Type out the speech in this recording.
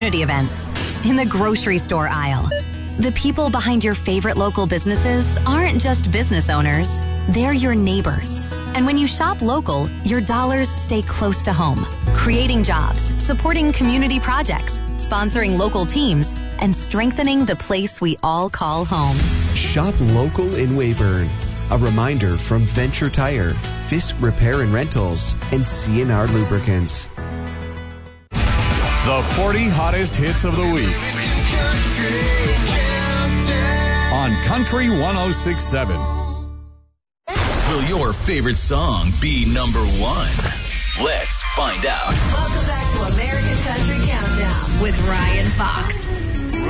events, in the grocery store aisle. The people behind your favorite local businesses aren't just business owners, they're your neighbors. And when you shop local, your dollars stay close to home, creating jobs, supporting community projects, sponsoring local teams, and strengthening the place we all call home. Shop local in Weyburn. A reminder from Venture Tire, Fisk Repair and Rentals, and CNR Lubricants. The 40 hottest hits of the week on Country 106.7. Will your favorite song be number one? Let's find out. Welcome back to American Country Countdown With Ryan Fox.